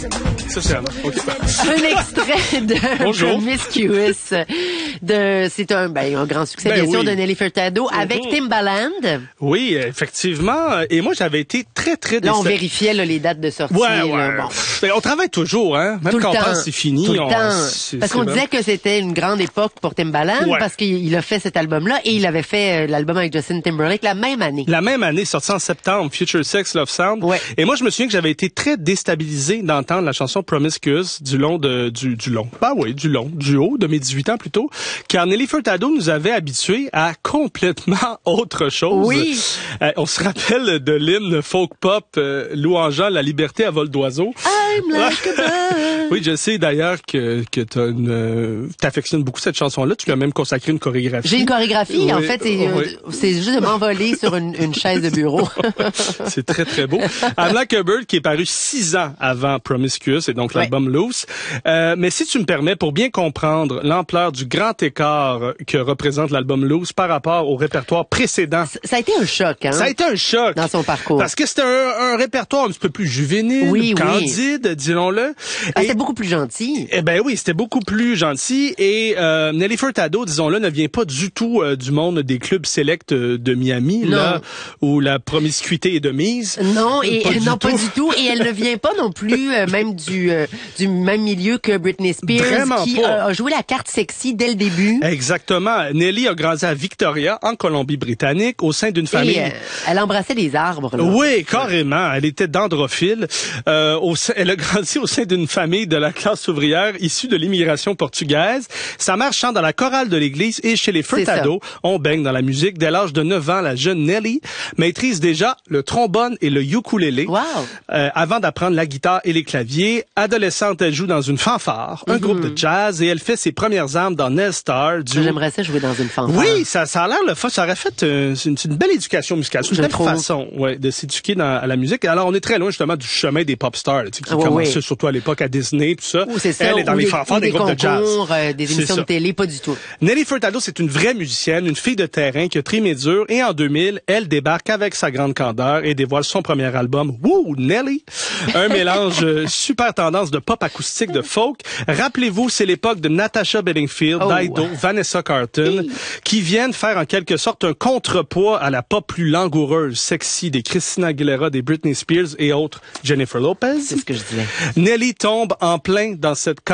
Ça, c'est okay. Un extrait de Bonjour. Promiscuous. C'est un grand succès, bien sûr, de Nelly Furtado avec Timbaland. Oui, effectivement. Et moi, j'avais été très Là, on vérifiait les dates de sortie. Ouais. Bon. On travaille toujours, hein. Même quand on pense que c'est fini. Tout le temps. Parce qu'on disait que c'était une grande époque pour Timbaland, parce qu'il a fait cet album-là et il avait fait l'album avec Justin Timberlake la même année. La même année, sorti en septembre, Future Sex, Love Sound. Ouais. Et moi, je me souviens que j'avais été très déstabilisé d'entendre la chanson Promiscuous du haut de mes 18 ans plutôt, car Nelly Furtado nous avait habitués à complètement autre chose. Oui. On se rappelle de l'hymne folk pop louangeant la liberté à vol d'oiseau. I'm like a bird. Oui, je sais d'ailleurs que t'affectionnes beaucoup cette chanson-là. Tu lui as même consacré une chorégraphie. J'ai une chorégraphie. Oui, en fait, c'est juste de m'envoler sur une chaise de bureau. C'est très, très beau. I'm Like a Bird, qui est paru 6 ans avant Promiscuous, et donc l'album Loose. Mais si tu me permets, pour bien comprendre l'ampleur du grand écart que représente l'album Loose par rapport au répertoire précédent. Ça a été un choc, hein? Ça a été un choc. Dans son parcours. Parce que c'était un répertoire un petit peu plus juvénile, candide, disons-le. C'était beaucoup plus gentil. Eh ben oui, c'était beaucoup plus gentil. Et Nelly Furtado, disons-le, ne vient pas du tout du monde des clubs sélects de Miami, là où la promiscuité est de mise. Non, pas du tout. Et elle ne vient pas non plus même du même milieu que Britney Spears, Vraiment qui pas. a joué la carte sexy dès le début. Exactement. Nelly a grandi à Victoria, en Colombie-Britannique, au sein d'une famille. Et, elle embrassait des arbres. Là. Oui, carrément. Elle était dendrophile. Elle a grandi au sein d'une famille de la classe ouvrière issue de l'immigration portugaise. Sa mère chante dans la chorale de l'église et chez les Furtado, on baigne dans la musique. Dès l'âge de 9 ans, la jeune Nelly maîtrise déjà le trombone et le ukulélé. Wow. Avant d'apprendre la guitare et les claviers. Adolescente, elle joue dans une fanfare, un groupe de jazz, et elle fait ses premières armes dans Nell Star. J'aimerais ça jouer dans une fanfare. Oui, ça a l'air le fun. Ça aurait fait une belle éducation musicale. C'est une belle façon de s'éduquer à la musique. Alors, on est très loin justement du chemin des pop stars qui commençaient surtout à l'époque à Disney, tout ça. Elle est dans les fanfares des groupes de jazz. Des émissions de télé, pas du tout. Nelly Furtado, c'est une vraie musicienne, une fille de terrain qui a trimé dur, et en 2000, elle débarque avec sa grande candeur et dévoile son premier album, Woo, Nelly! Un mélange super tendance de pop acoustique, de folk. Rappelez-vous, c'est l'époque de Natasha Bedingfield, Dido, Vanessa Carlton, qui viennent faire en quelque sorte un contrepoids à la pop plus langoureuse, sexy des Christina Aguilera, des Britney Spears et autres, Jennifer Lopez. C'est ce que je disais. Nelly tombe en plein dans cette